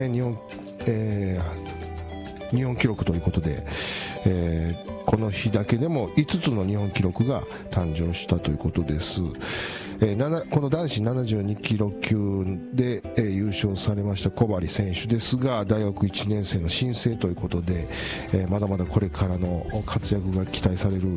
日本記録ということで、この日だけでも5つの日本記録が誕生したということです。この男子72キロ級で、優勝されました小針選手ですが、大学1年生の新星ということで、まだまだこれからの活躍が期待される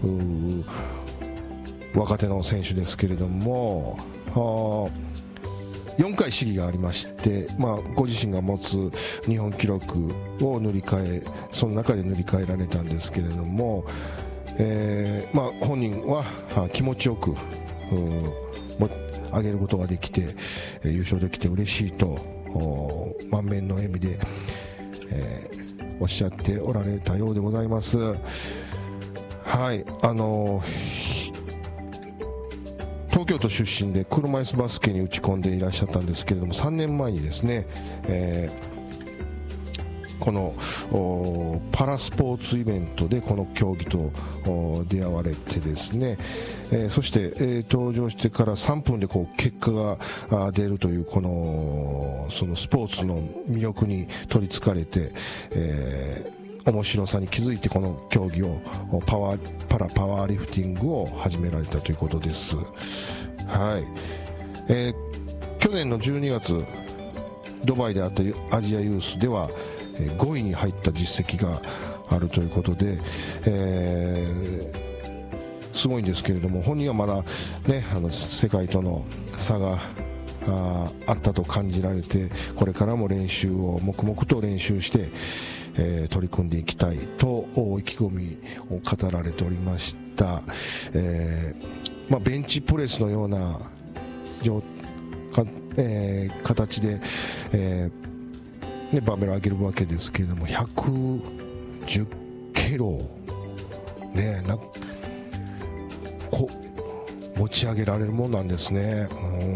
若手の選手ですけれども、4回試技がありまして、ご自身が持つ日本記録をその中で塗り替えられたんですけれども、本人は気持ちよく上げることができて、優勝できて嬉しいと満面の笑みで、おっしゃっておられたようでございます。はい、東京都出身で車椅子バスケに打ち込んでいらっしゃったんですけれども、3年前にですね、このパラスポーツイベントでこの競技と出会われてですね、そして、登場してから3分で結果が出るというそのスポーツの魅力に取りつかれて、面白さに気づいてこの競技をパラパワーリフティングを始められたということです。はい、去年の12月ドバイであったアジアユースでは5位に入った実績があるということで、すごいんですけれども、本人はまだね、世界との差があったと感じられて、これからも黙々と練習して取り組んでいきたいと意気込みを語られておりました。ベンチプレスのような形で、バーベルを上げるわけですけれども、110キロね、持ち上げられるものなんですね。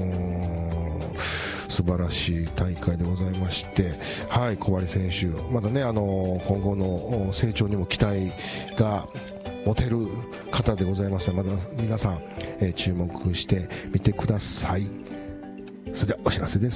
素晴らしい大会でございまして、はい、小針選手、まだね、今後の成長にも期待が持てる方でございますので、まだ皆さん、注目してみてください。それではお知らせです。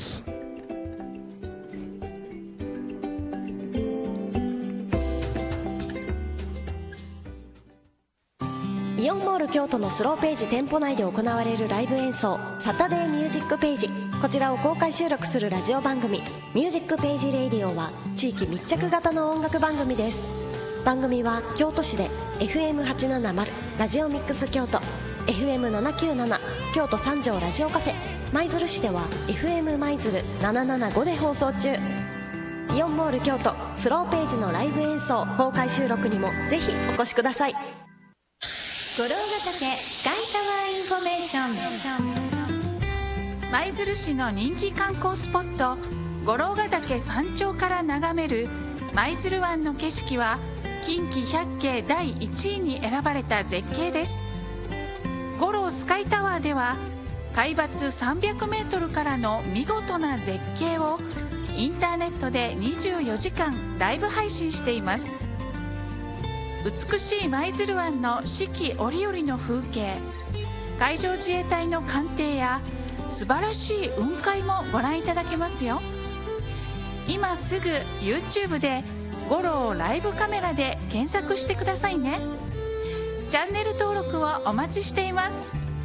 イオンモール京都のスローページ店舗内で行われるライブ演奏、サタデーミュージックページ、こちらを公開収録するラジオ番組ミュージックページレイディオは地域密着型の音楽番組です。番組は京都市で FM870 ラジオミックス京都、 FM797 京都三条ラジオカフェ、舞鶴市では FM 舞鶴775で放送中。イオンモール京都スローページのライブ演奏公開収録にもぜひお越しください。 五郎ヶ岳スカイタワーインフォメーション。舞鶴市の人気観光スポット、五郎ヶ岳山頂から眺める舞鶴湾の景色は近畿百景第1位に選ばれた絶景です。五郎スカイタワーでは海抜300メートルからの見事な絶景をインターネットで24時間ライブ配信しています。美しい舞鶴湾の四季折々の風景、海上自衛隊の艦艇や素晴らしい雲海もご覧いただけますよ。今すぐ YouTube で五郎ライブカメラで検索してくださいね。チャンネル登録をお待ちしています。